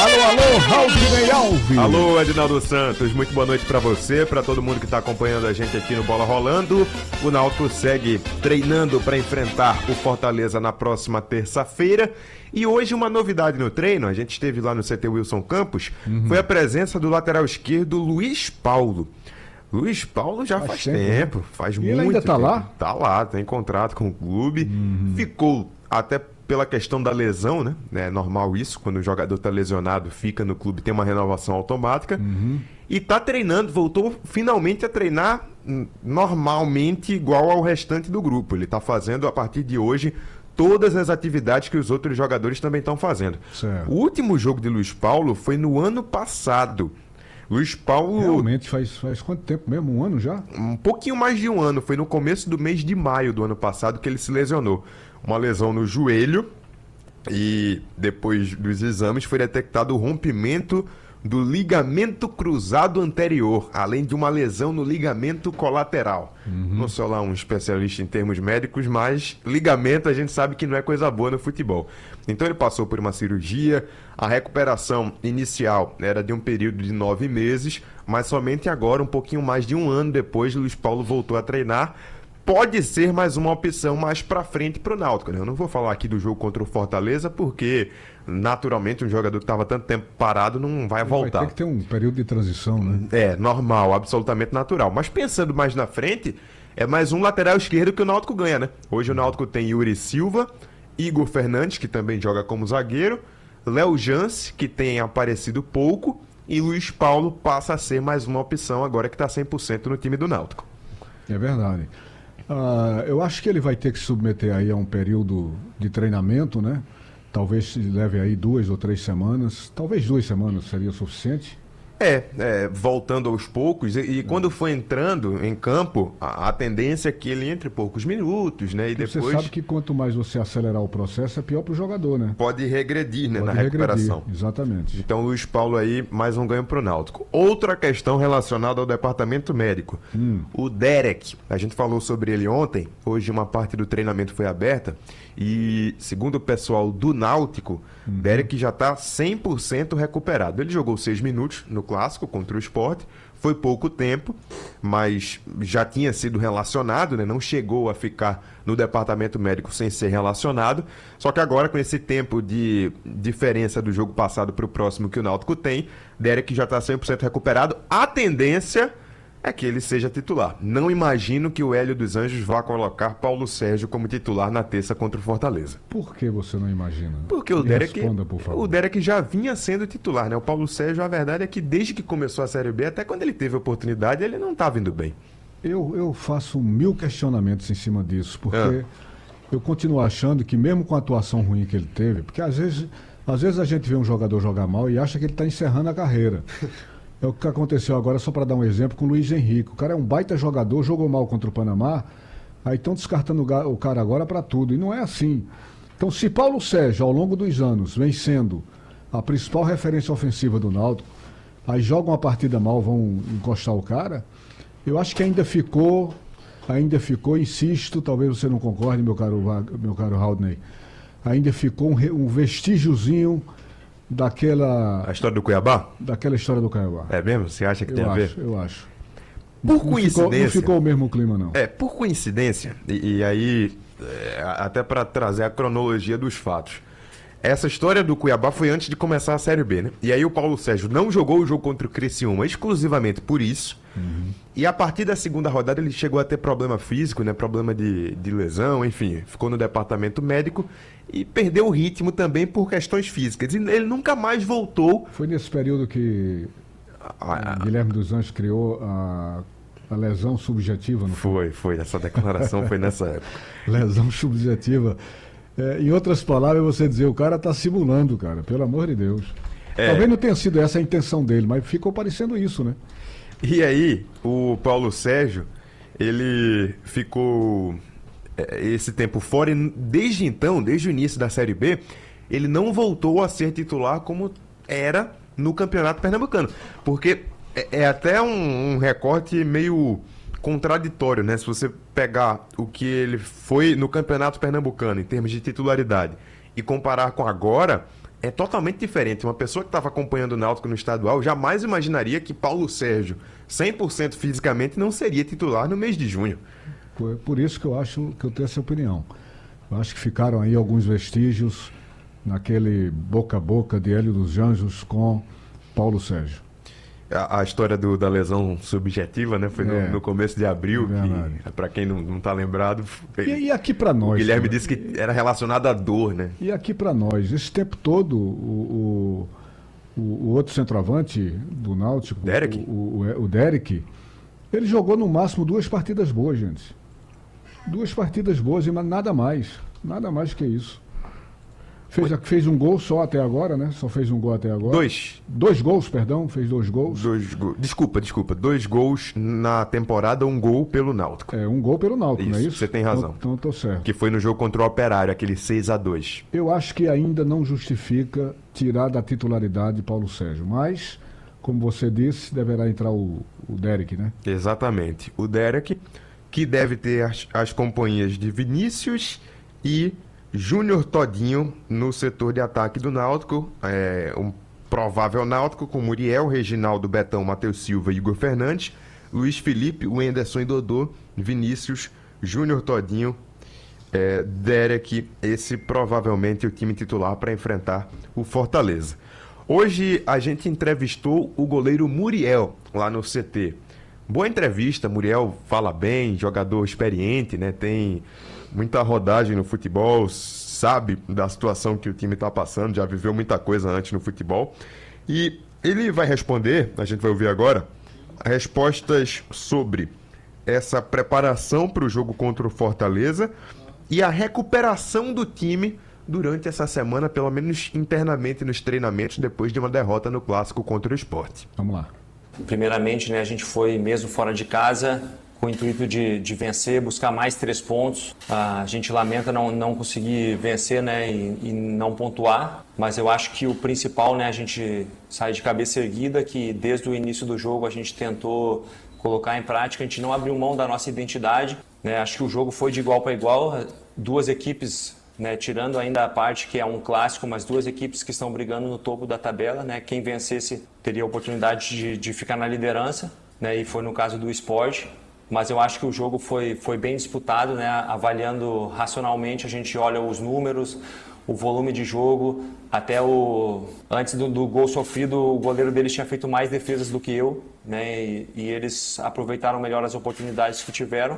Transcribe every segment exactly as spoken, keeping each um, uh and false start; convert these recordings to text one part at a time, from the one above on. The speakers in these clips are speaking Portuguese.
Alô, alô, Raudinei Alves. Alô, Edinaldo Santos, muito boa noite pra você, pra todo mundo que tá acompanhando a gente aqui no Bola Rolando. O Náutico segue treinando pra enfrentar o Fortaleza na próxima terça-feira. E hoje uma novidade no treino, a gente esteve lá no C T Wilson Campos, uhum. foi a presença do lateral esquerdo Luiz Paulo. Luiz Paulo já faz, faz tempo, tempo né? faz e muito ele ainda tá tempo. lá? Tá lá, tem contrato com o clube, uhum. ficou até pela questão da lesão, né? É normal isso, quando o jogador tá lesionado, fica no clube, tem uma renovação automática. Uhum. E tá treinando, voltou finalmente a treinar normalmente igual ao restante do grupo. Ele tá fazendo, a partir de hoje, todas as atividades que os outros jogadores também estão fazendo. Certo. O último jogo de Luiz Paulo foi no ano passado. Luiz Paulo... Realmente, faz, faz quanto tempo mesmo? Um ano já? Um pouquinho mais de um ano. Foi no começo do mês de maio do ano passado que ele se lesionou. Uma lesão no joelho e depois dos exames foi detectado o rompimento do ligamento cruzado anterior, além de uma lesão no ligamento colateral. Uhum. Não sou lá um especialista em termos médicos, mas ligamento a gente sabe que não é coisa boa no futebol. Então ele passou por uma cirurgia, a recuperação inicial era de um período de nove meses, mas somente agora, um pouquinho mais de um ano depois, Luiz Paulo voltou a treinar. Pode ser mais uma opção mais pra frente pro Náutico, né? Eu não vou falar aqui do jogo contra o Fortaleza, porque naturalmente um jogador que estava tanto tempo parado não vai voltar. Vai ter que ter um período de transição, né? É, normal, absolutamente natural. Mas pensando mais na frente, é mais um lateral esquerdo que o Náutico ganha, né? Hoje o Náutico tem Yuri Silva, Igor Fernandes, que também joga como zagueiro, Léo Jance, que tem aparecido pouco, e Luiz Paulo passa a ser mais uma opção agora que está cem por cento no time do Náutico. É verdade. Uh, eu acho que ele vai ter que se submeter aí a um período de treinamento, né? Talvez leve aí duas ou três semanas, talvez duas semanas seria o suficiente. É, é voltando aos poucos, e, e é. quando for entrando em campo, a, a tendência é que ele entre poucos minutos, né? E você depois... sabe que quanto mais você acelerar o processo, é pior para o jogador, né? Pode regredir, né, Pode na regredir, recuperação. Exatamente. Então, Luiz Paulo aí, mais um ganho para o Náutico. Outra questão relacionada ao departamento médico. Hum. O Derek, a gente falou sobre ele ontem, hoje uma parte do treinamento foi aberta, e segundo o pessoal do Náutico, uhum. Derek já está cem por cento recuperado. Ele jogou seis minutos no Clássico contra o Sport, foi pouco tempo, mas já tinha sido relacionado, né? Não chegou a ficar no departamento médico sem ser relacionado, só que agora com esse tempo de diferença do jogo passado para o próximo que o Náutico tem, Derek já está cem por cento recuperado. A tendência é que ele seja titular. Não imagino que o Hélio dos Anjos vá colocar Paulo Sérgio como titular na terça contra o Fortaleza. Por que você não imagina? Porque o Derek, responda, por favor. O Derek já vinha sendo titular, né? O Paulo Sérgio, a verdade é que desde que começou a Série B, até quando ele teve a oportunidade, ele não estava indo bem. Eu, eu faço mil questionamentos em cima disso, porque ah. eu continuo achando que mesmo com a atuação ruim que ele teve, porque às vezes, às vezes a gente vê um jogador jogar mal e acha que ele está encerrando a carreira. É o que aconteceu agora, só para dar um exemplo, com o Luiz Henrique. O cara é um baita jogador, jogou mal contra o Panamá, aí estão descartando o cara agora para tudo. E não é assim. Então, se Paulo Sérgio, ao longo dos anos, vem sendo a principal referência ofensiva do Náutico, aí jogam uma partida mal, vão encostar o cara, eu acho que ainda ficou, ainda ficou, insisto, talvez você não concorde, meu caro, meu caro Haldney, ainda ficou um, um vestígiozinho daquela... A história do Cuiabá? Daquela história do Cuiabá. É mesmo? Você acha que eu tem acho, a ver? Eu acho. Por não coincidência... Ficou, não ficou o mesmo clima, não. É, por coincidência, e, e aí, é, até para trazer a cronologia dos fatos, essa história do Cuiabá foi antes de começar a Série B, né? E aí o Paulo Sérgio não jogou o jogo contra o Criciúma exclusivamente por isso, uhum. E a partir da segunda rodada ele chegou a ter problema físico, né? Problema de, de lesão, enfim, ficou no departamento médico e perdeu o ritmo também por questões físicas. E ele nunca mais voltou. Foi nesse período que ah, Guilherme dos Anjos criou a, a lesão subjetiva, não foi? Foi, foi. Essa declaração foi nessa época. Lesão subjetiva. É, em outras palavras, você dizer, o cara tá simulando, cara, pelo amor de Deus. É. Talvez não tenha sido essa a intenção dele, mas ficou parecendo isso, né? E aí, o Paulo Sérgio, ele ficou esse tempo fora e desde então, desde o início da Série B, ele não voltou a ser titular como era no Campeonato Pernambucano. Porque é, é até um, um recorte meio contraditório, né? Se você pegar o que ele foi no Campeonato Pernambucano em termos de titularidade e comparar com agora, é totalmente diferente. Uma pessoa que estava acompanhando o Náutico no estadual jamais imaginaria que Paulo Sérgio, cem por cento fisicamente, não seria titular no mês de junho. Por, por isso que eu acho que eu tenho essa opinião. Eu acho que ficaram aí alguns vestígios naquele boca a boca de Hélio dos Anjos com Paulo Sérgio. A, a história do, da lesão subjetiva, né? Foi É, no, no começo de abril, é que, para quem não, não tá lembrado, E, e aqui para o nós? Guilherme cara? disse que era relacionado à dor, né? E aqui para nós? Esse tempo todo, o, o, o outro centroavante do Náutico, Derek? O, o, o Derek, ele jogou no máximo duas partidas boas, gente. Duas partidas boas e nada mais. Nada mais que isso. Fez, fez um gol só até agora, né? Só fez um gol até agora. Dois. Dois gols, perdão. Fez dois gols. Dois go... Desculpa, desculpa. Dois gols na temporada, um gol pelo Náutico. É, um gol pelo Náutico, não é Isso, isso? você tem razão. Então, então tô certo. Que foi no jogo contra o Operário, aquele seis a dois. Eu acho que ainda não justifica tirar da titularidade Paulo Sérgio, mas, como você disse, deverá entrar o, o Derek, né? Exatamente. O Derek, que deve ter as, as companhias de Vinícius e Júnior Todinho no setor de ataque do Náutico. É, um provável Náutico com Muriel, Reginaldo, Betão, Matheus Silva e Igor Fernandes, Luiz Felipe, Wenderson e Dodô, Vinícius, Júnior Todinho, é, Derek. Esse provavelmente é o time titular para enfrentar o Fortaleza. Hoje a gente entrevistou o goleiro Muriel lá no C T. Boa entrevista, Muriel fala bem, jogador experiente, né? Tem muita rodagem no futebol, sabe da situação que o time está passando, já viveu muita coisa antes no futebol. E ele vai responder, a gente vai ouvir agora, respostas sobre essa preparação para o jogo contra o Fortaleza e a recuperação do time durante essa semana, pelo menos internamente nos treinamentos, depois de uma derrota no Clássico contra o Sport. Vamos lá. Primeiramente, né, a gente foi mesmo fora de casa, com o intuito de, de vencer, buscar mais três pontos. A gente lamenta não, não conseguir vencer, né, e, e não pontuar, mas eu acho que o principal, né, a gente sai de cabeça erguida, que desde o início do jogo a gente tentou colocar em prática, a gente não abriu mão da nossa identidade, né, acho que o jogo foi de igual para igual, duas equipes, né, tirando ainda a parte que é um clássico, mas duas equipes que estão brigando no topo da tabela, né, quem vencesse teria a oportunidade de, de ficar na liderança, né, e foi no caso do Sport. Mas eu acho que o jogo foi, foi bem disputado, né? Avaliando racionalmente, a gente olha os números, o volume de jogo, até o antes do, do gol sofrido, o goleiro deles tinha feito mais defesas do que eu, né? E, e eles aproveitaram melhor as oportunidades que tiveram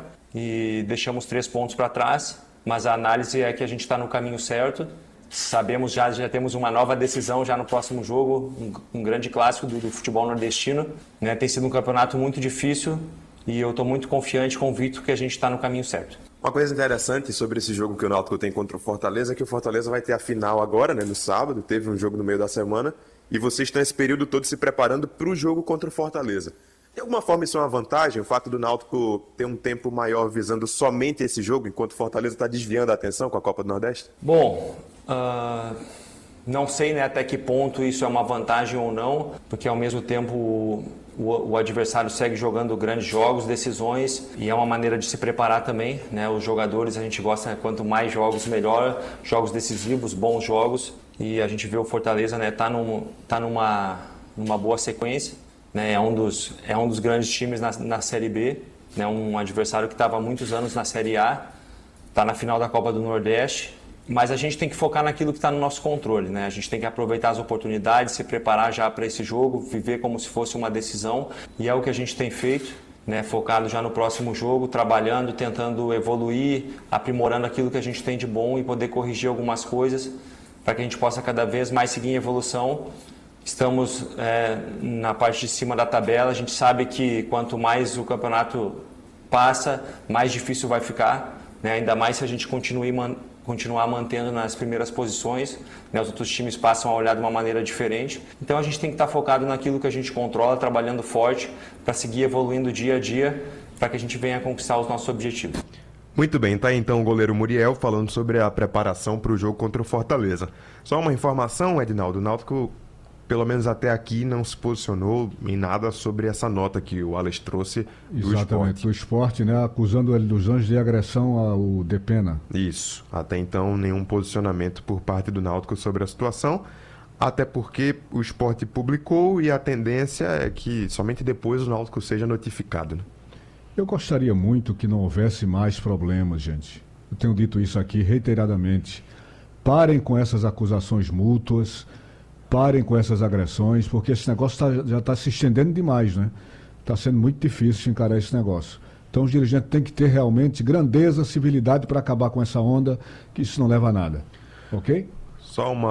e deixamos três pontos para trás, mas a análise é que a gente está no caminho certo. Sabemos já, já temos uma nova decisão já no próximo jogo, um, um grande clássico do, do futebol nordestino, né? Tem sido um campeonato muito difícil, e eu estou muito confiante, convicto que a gente está no caminho certo. Uma coisa interessante sobre esse jogo que o Náutico tem contra o Fortaleza é que o Fortaleza vai ter a final agora, né, no sábado, teve um jogo no meio da semana, e vocês estão esse período todo se preparando para o jogo contra o Fortaleza. De alguma forma isso é uma vantagem, o fato do Náutico ter um tempo maior visando somente esse jogo, enquanto o Fortaleza está desviando a atenção com a Copa do Nordeste? Bom, uh, não sei, né, até que ponto isso é uma vantagem ou não, porque ao mesmo tempo o, o adversário segue jogando grandes jogos, decisões, e é uma maneira de se preparar também, né? Os jogadores, a gente gosta, quanto mais jogos melhor, jogos decisivos, bons jogos, e a gente vê o Fortaleza, né, tá, num, tá numa, numa boa sequência, né? É um dos, é um dos grandes times na, na Série B, né? Um adversário que estava há muitos anos na Série A, está na final da Copa do Nordeste. Mas a gente tem que focar naquilo que está no nosso controle, né? A gente tem que aproveitar as oportunidades, se preparar já para esse jogo, viver como se fosse uma decisão, e é o que a gente tem feito, né? Focado já no próximo jogo, trabalhando, tentando evoluir, aprimorando aquilo que a gente tem de bom e poder corrigir algumas coisas para que a gente possa cada vez mais seguir em evolução. Estamos é, na parte de cima da tabela, a gente sabe que quanto mais o campeonato passa, mais difícil vai ficar, né? Ainda mais se a gente continue man- continuar mantendo nas primeiras posições, né? Os outros times passam a olhar de uma maneira diferente. Então a gente tem que estar focado naquilo que a gente controla, trabalhando forte para seguir evoluindo dia a dia, para que a gente venha conquistar os nossos objetivos. Muito bem, tá aí então o goleiro Muriel falando sobre a preparação para o jogo contra o Fortaleza. Só uma informação, Edinaldo, o Náutico, pelo menos até aqui, não se posicionou em nada sobre essa nota que o Alex trouxe do Exatamente, Sport. do Sport, né? Acusando ele dos Anjos de agressão ao Depena. Isso, até então nenhum posicionamento por parte do Náutico sobre a situação. Até porque o esporte publicou e a tendência é que somente depois o Náutico seja notificado, né? Eu gostaria muito que não houvesse mais problemas, gente. Eu tenho dito isso aqui reiteradamente. Parem com essas acusações mútuas, parem com essas agressões, porque esse negócio tá, já está se estendendo demais, né? Está sendo muito difícil encarar esse negócio. Então os dirigentes têm que ter realmente grandeza, civilidade para acabar com essa onda, que isso não leva a nada. Ok? Só uma